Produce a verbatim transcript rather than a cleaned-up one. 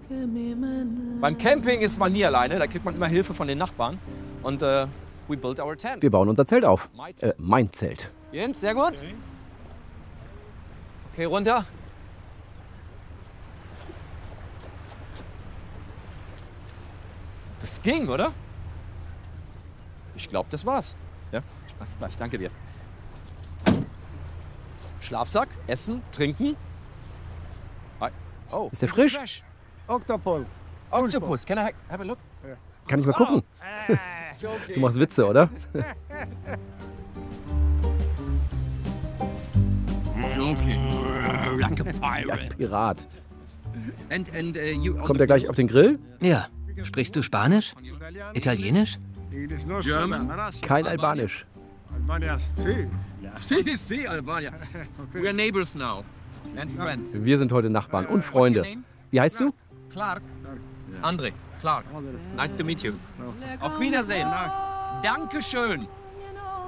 Beim Camping ist man nie alleine, da kriegt man immer Hilfe von den Nachbarn. Und äh, we built our tent. Wir bauen unser Zelt auf. Äh, mein Zelt. Jens, sehr gut. Okay, runter. Das ging, oder? Ich glaube, das war's. Ja, alles gleich, danke dir. Schlafsack, Essen, Trinken. Oh, ist der frisch? Fresh. Octopus. Octopus, can I have a look? Kann ich mal gucken? Du machst Witze, oder? Okay. Like a pirate. Ja, Pirat. And, and, uh, you Kommt er gleich auf den Grill? Ja. Sprichst du Spanisch? Italienisch? German? Kein Albanisch. Albanias, sí. Si, si, Albania. We are neighbors now. And friends. Wir sind heute Nachbarn und Freunde. Wie heißt du? Clark. André. Clark. Nice to meet you. Auf Wiedersehen. Dankeschön.